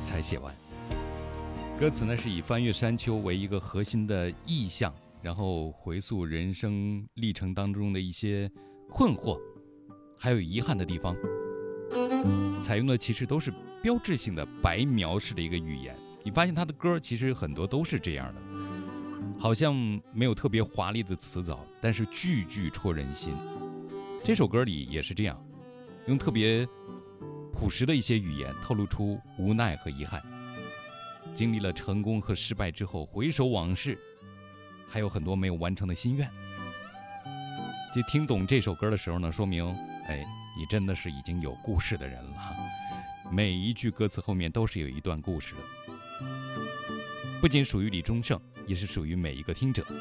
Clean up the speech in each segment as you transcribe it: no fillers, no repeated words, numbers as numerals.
才写完。歌词呢是以翻越山丘为一个核心的意象，然后回溯人生历程当中的一些困惑，还有遗憾的地方。采用的其实都是标志性的白描式的一个语言。你发现他的歌其实很多都是这样的，好像没有特别华丽的词藻，但是句句戳人心。这首歌里也是这样，用特别朴实的一些语言透露出无奈和遗憾。经历了成功和失败之后，回首往事，还有很多没有完成的心愿。就听懂这首歌的时候呢，说明你真的是已经有故事的人了。每一句歌词后面都是有一段故事的，不仅属于李宗盛，也是属于每一个听者。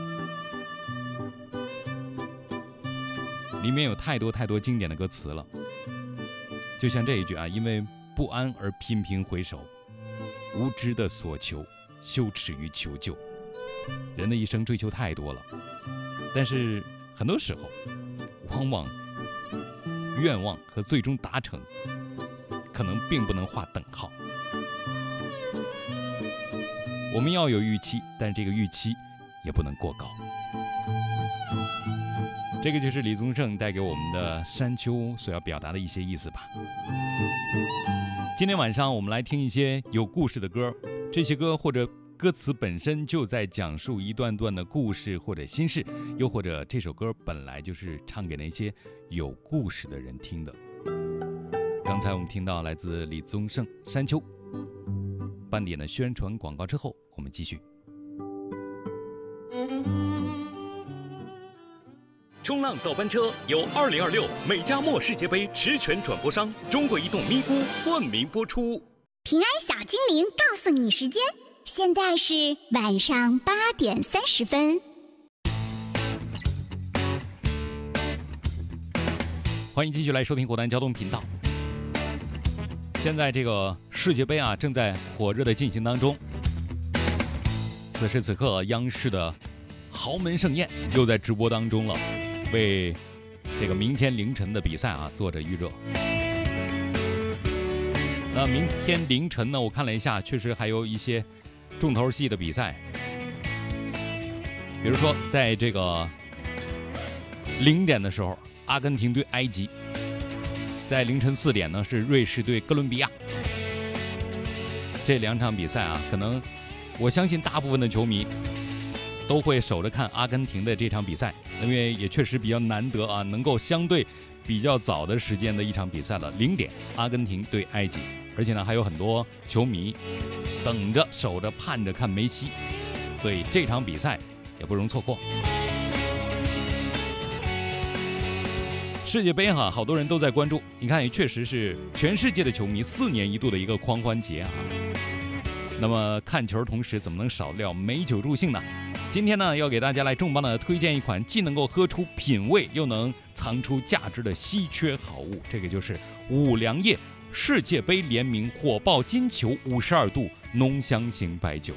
里面有太多太多经典的歌词了，就像这一句啊，因为不安而频频回首，无知的所求，羞耻于求救。人的一生追求太多了，但是很多时候，往往愿望和最终达成，可能并不能划等号。我们要有预期，但是这个预期也不能过高。这个就是李宗盛带给我们的山丘所要表达的一些意思吧。今天晚上我们来听一些有故事的歌，这些歌或者歌词本身就在讲述一段段的故事或者心事，又或者这首歌本来就是唱给那些有故事的人听的。刚才我们听到来自李宗盛《山丘》，半点的宣传广告之后，我们继续。 冲浪早班车由2026美加墨世界杯实权转播商中国移动咪咕冠名播出。 平安小精灵告诉你时间，现在是晚上8点30分。 欢迎继续来收听湖南交通频道。现在这个世界杯啊，正在火热的进行当中。此时此刻，央视的豪门盛宴又在直播当中了，为这个明天凌晨的比赛啊做着预热。那明天凌晨呢，我看了一下，确实还有一些重头戏的比赛，比如说在这个0点的时候，阿根廷对埃及；在凌晨4点呢，是瑞士对哥伦比亚。这2场比赛啊，可能我相信大部分的球迷都会守着看阿根廷的这场比赛，因为也确实比较难得啊，能够相对比较早的时间的一场比赛了。0点，阿根廷对埃及，而且呢还有很多球迷等着、守着、盼着看梅西，所以这场比赛也不容错过。世界杯哈，好多人都在关注，你看也确实是全世界的球迷4年一度的一个狂欢节啊。那么看球同时怎么能少掉美酒助兴呢？今天呢，要给大家来重磅的推荐一款既能够喝出品味，又能藏出价值的稀缺好物，这个就是五粮液世界杯联名火爆金球52度浓香型白酒。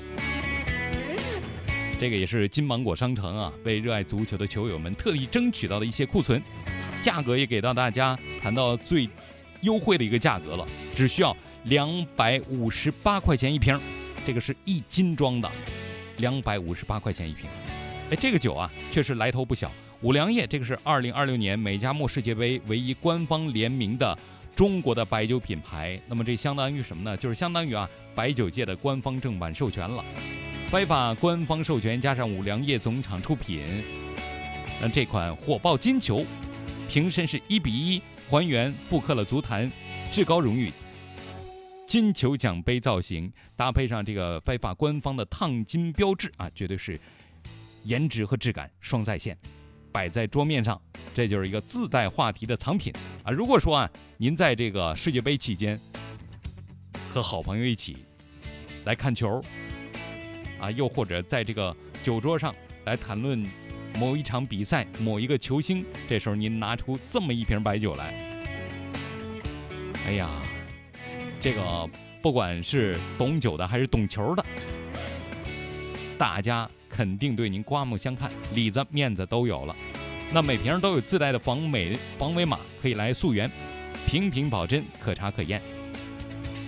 这个也是金芒果商城啊，为热爱足球的球友们特地争取到的一些库存，价格也给到大家谈到最优惠的一个价格了，只需要258块钱一瓶，这个是1斤装的，258块钱一瓶。这个酒啊，确实来头不小。五粮液这个是2026年美加墨世界杯唯一官方联名的中国的白酒品牌。那么这相当于什么呢？就是相当于白酒界的官方正版授权了。FIFA官方授权加上五粮液总厂出品，那这款火爆金球瓶身是1比1还原复刻了足坛至高荣誉金球奖杯造型，搭配上这个 FIFA 官方的烫金标志啊，绝对是颜值和质感双在线，摆在桌面上，这就是一个自带话题的藏品啊。如果说您在这个世界杯期间和好朋友一起来看球啊，又或者在这个酒桌上来谈论某一场比赛、某一个球星，这时候您拿出这么一瓶白酒来，哎呀，这个不管是懂酒的还是懂球的，大家肯定对您刮目相看，里子面子都有了。那每瓶都有自带的防伪码，可以来溯源，瓶瓶保真，可查可验。